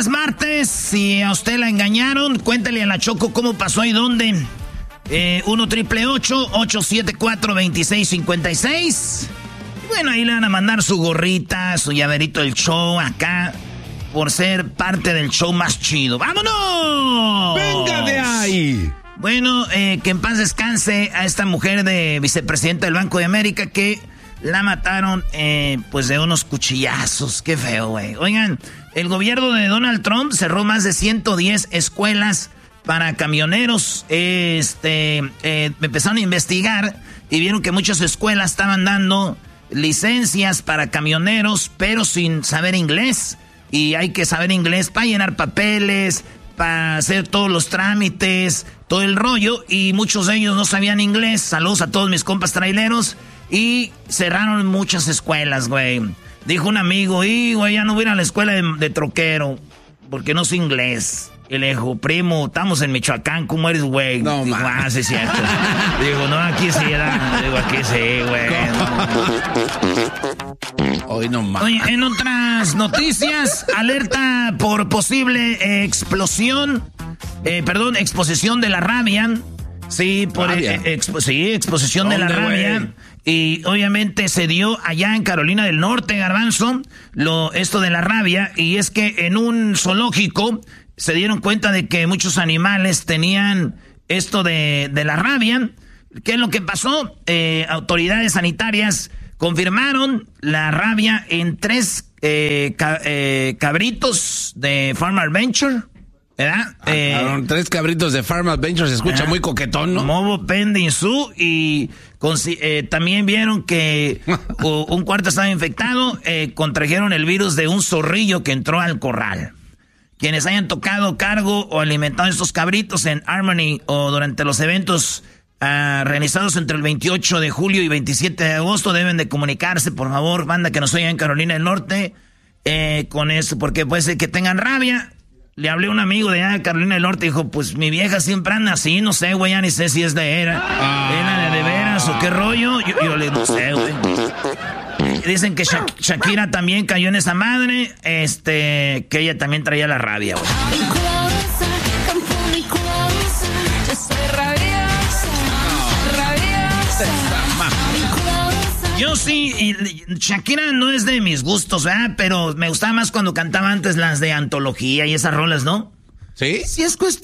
es martes. Si a usted la engañaron, cuéntale a la Choco cómo pasó y dónde. 1-888-874-2656. Bueno, ahí le van a mandar su gorrita, su llaverito del show acá, por ser parte del show más chido. ¡Vámonos! ¡Venga de ahí! Bueno, que en paz descanse a esta mujer de vicepresidenta del Banco de América que la mataron, pues de unos cuchillazos. Qué feo, güey. Oigan, el gobierno de Donald Trump cerró más de 110 escuelas para camioneros. Empezaron a investigar y vieron que muchas escuelas estaban dando licencias para camioneros, pero sin saber inglés. Y hay que saber inglés para llenar papeles, para hacer todos los trámites, todo el rollo. Y muchos de ellos no sabían inglés. Saludos a todos mis compas traileros. Y cerraron muchas escuelas, güey. Dijo un amigo, güey, ya no voy a ir a la escuela de troquero, porque no sé inglés. Y le dijo, primo, estamos en Michoacán, ¿cómo eres, güey? No, digo, sí, es cierto. Digo, no, aquí sí, digo, aquí sí, güey. Hoy no más. Oye, en otras noticias, alerta por posible exposición de la rabia. Sí, exposición de la rabia. Wey? Y obviamente se dio allá en Carolina del Norte, Garbanzo, esto de la rabia. Y es que en un zoológico se dieron cuenta de que muchos animales tenían esto de la rabia. ¿Qué es lo que pasó? Autoridades sanitarias confirmaron la rabia en 3 cabritos de Farm Adventure, ¿verdad? 3 cabritos de Farm Adventure, se escucha muy coquetón, ¿no? Mobo, Pending Zoo, y también vieron que un cuarto estaba infectado, contrajeron el virus de un zorrillo que entró al corral. Quienes hayan tocado cargo o alimentado estos cabritos en Harmony o durante los eventos realizados entre el 28 de julio y 27 de agosto deben de comunicarse, por favor, banda que nos oiga en Carolina del Norte, con eso, porque puede ser que tengan rabia. Le hablé a un amigo de allá de Carolina del Norte y dijo, pues mi vieja siempre anda así, no sé, güey, ya ni sé si es de era de veras o qué rollo. Yo le no sé, güey. Dicen que Shakira también cayó en esa madre, que ella también traía la rabia, güey. Yo sí, y Shakira no es de mis gustos, ¿verdad? Pero me gustaba más cuando cantaba antes las de antología y esas rolas, ¿no? ¿Sí? Sí, es cuestión.